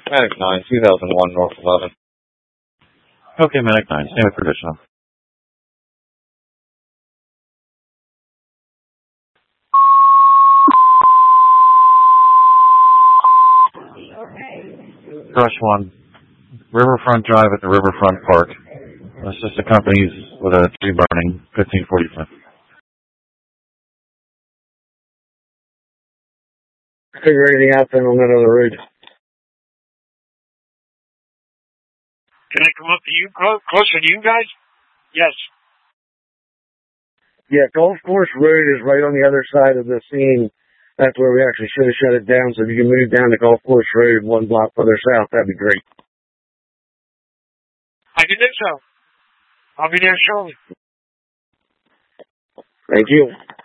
Medic 9, 2001 North 11. Okay, Medic 9, stand with traditional. Crush 1, Riverfront Drive at the Riverfront Park. Assist accompanies with a tree burning, 1545. Figure anything out then on that other route. Can I come up to you, closer to you guys? Yes. Yeah, Golf Course Road is right on the other side of the scene. That's where we actually should have shut it down. So if you can move down to Golf Course Road 1 block further south, that'd be great. I can do so. I'll be there shortly. Thank you.